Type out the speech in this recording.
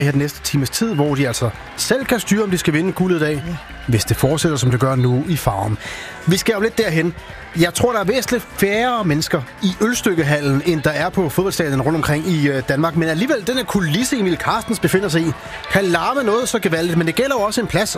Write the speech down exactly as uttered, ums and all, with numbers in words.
her den næste times tid, hvor de altså selv kan styre, om de skal vinde guldet i dag, ja. Hvis det fortsætter, som det gør nu i Farum. Vi skal jo lidt derhen. Jeg tror, der er væsentligt færre mennesker i Ølstykkehallen, end der er på fodboldstadion rundt omkring i øh, Danmark. Men alligevel, den her kulisse, Emil Carstens befinder sig i, kan larme noget så gevaldigt. Men det gælder jo også en plads